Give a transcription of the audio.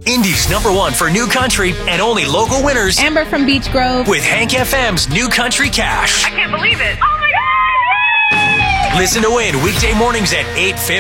Indy's #1 for new country and only local winners. Amber from Beach Grove. With Hank FM's New Country Cash. I can't believe it. Oh my God! Yay! Listen to win weekday mornings at 8:50.